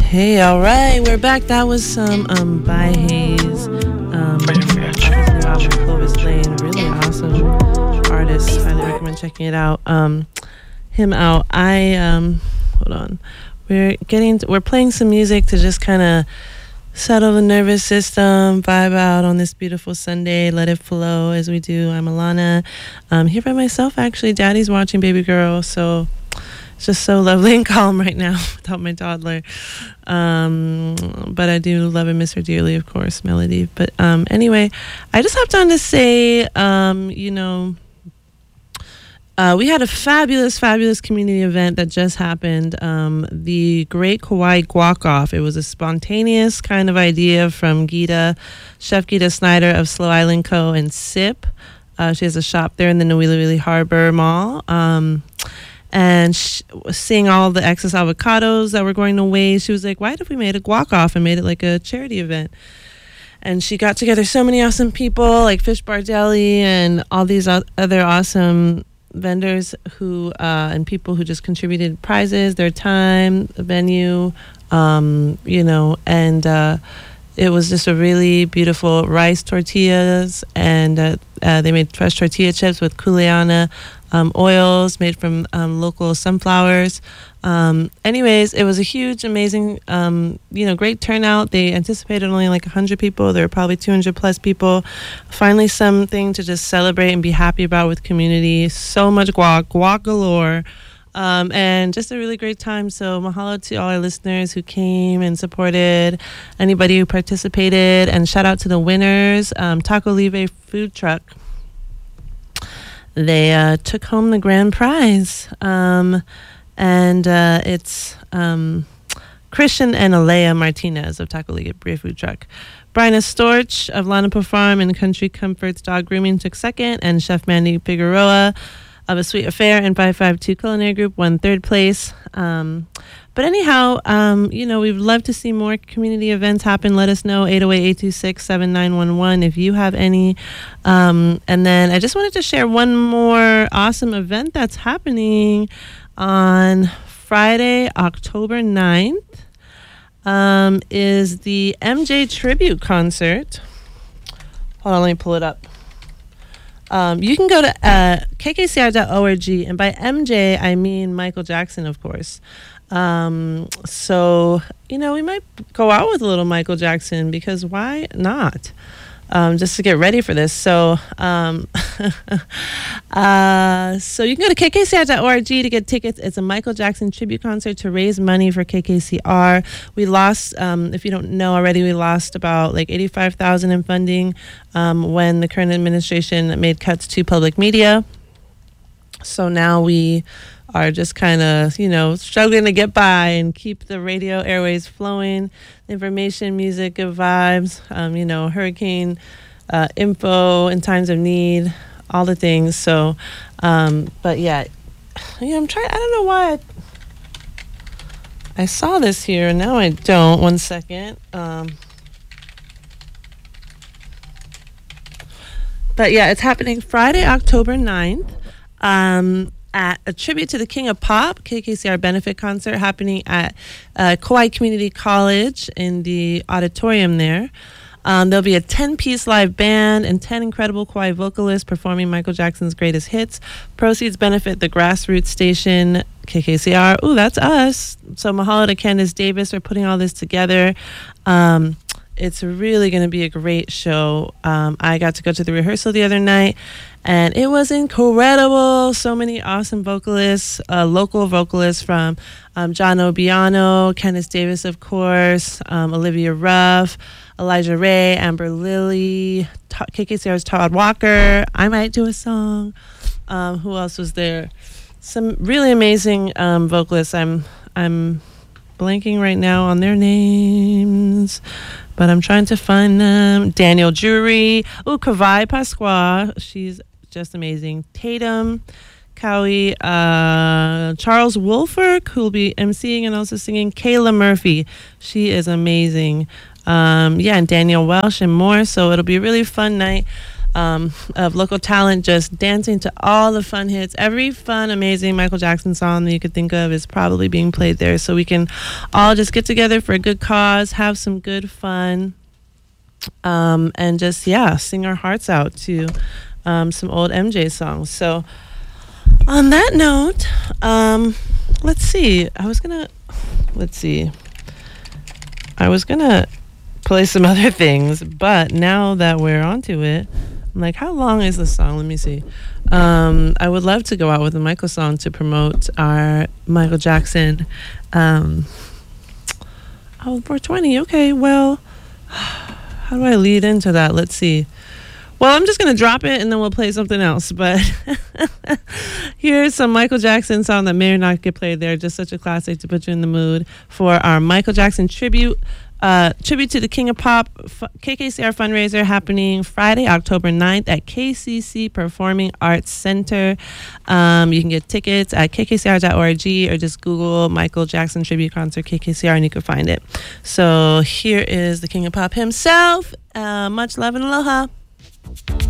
Hey, all right, we're back. That was some by Hayes. Clovis Lane, really awesome artist. Highly recommend checking it out. Him out. Hold on. We're playing some music to just kind of settle the nervous system, vibe out on this beautiful Sunday, let it flow as we do. I'm Alana. I'm here by myself, actually. Daddy's watching Baby Girl, so it's just so lovely and calm right now without my toddler. But I do love and miss her dearly, of course, Melody. But anyway, I just hopped on to say, we had a fabulous, fabulous community event that just happened. The Great Kauai Guac Off. It was a spontaneous kind of idea from Chef Gita Snyder of Slow Island Co. and Sip. She has a shop there in the Nawiliwili Harbor Mall. And seeing all the excess avocados that were going to waste, she was like, why if we made a guac off and made it like a charity event? And she got together so many awesome people like Fish Bar Deli and all these other awesome vendors who and people who just contributed prizes, their time, the venue, and it was just a really beautiful rice tortillas, and they made fresh tortilla chips with kuleana oils made from local sunflowers. Anyways, it was a huge, amazing, great turnout. They anticipated only like 100 people. There were probably 200 plus people. Finally, something to just celebrate and be happy about with community. So much guac galore. And just a really great time. So mahalo to all our listeners who came and supported, anybody who participated, and shout out to the winners. Taco Libre food truck. They took home the grand prize. And it's Christian and Alea Martinez of Taco Libre food truck. Brian Storch of Lanapo Farm and Country Comforts Dog Grooming took second, and Chef Mandy Figueroa of A Sweet Affair and 552 Culinary Group won third place. But anyhow, we'd love to see more community events happen. Let us know, 808-826-7911, if you have any. And then I just wanted to share one more awesome event that's happening on Friday, October 9th, is the MJ Tribute Concert. Hold on, let me pull it up. You can go to kkci.org, and by MJ, I mean Michael Jackson, of course. So, we might go out with a little Michael Jackson, because why not? Just to get ready for this. So, so you can go to kkci.org to get tickets. It's a Michael Jackson tribute concert to raise money for KKCR. We lost, if you don't know already, we lost about like $85,000 in funding when the current administration made cuts to public media. So now we are just kind of, struggling to get by and keep the radio airways flowing, information, music, good vibes, hurricane info in times of need, all the things. So, but yeah, I'm trying, I don't know why I saw this here and now I don't. 1 second. But yeah, it's happening Friday, October 9th. At a tribute to the King of Pop, KKCR benefit concert happening at Kauai Community College in the auditorium there. There'll be a 10-piece live band and 10 incredible Kauai vocalists performing Michael Jackson's greatest hits. Proceeds benefit the grassroots station, KKCR. Ooh, that's us. So mahalo to Candace Davis for putting all this together. It's really going to be a great show. I got to go to the rehearsal the other night, and it was incredible. So many awesome vocalists, local vocalists from John Obiano, Candace Davis, of course, Olivia Ruff, Elijah Ray, Amber Lilly, KKCR's Todd Walker. I might do a song. Who else was there? Some really amazing vocalists. I'm blanking right now on their names, but I'm trying to find them. Daniel Jury. Oh, Kavai Pasqua. She's just amazing. Tatum, Cowie, Charles Wolfert, who will be emceeing and also singing. Kayla Murphy. She is amazing. And Daniel Welsh and more. So it'll be a really fun night. of local talent just dancing to all the fun hits. Every fun, amazing Michael Jackson song that you could think of is probably being played there. So we can all just get together for a good cause, have some good fun, and just, sing our hearts out to some old MJ songs. So on that note, let's see. I was going to play some other things, but now that we're onto it, I'm like, how long is this song? Let me see. I would love to go out with a Michael song to promote our Michael Jackson. 420. Okay, well, how do I lead into that? Let's see. Well, I'm just going to drop it and then we'll play something else. But here's some Michael Jackson song that may or not get played there. Just such a classic to put you in the mood for our Michael Jackson tribute. Tribute to the King of Pop KKCR fundraiser happening Friday, October 9th at KCC Performing Arts Center. You can get tickets at kkcr.org or just Google Michael Jackson Tribute Concert KKCR and you can find it. So here is the King of Pop himself. Much love and aloha.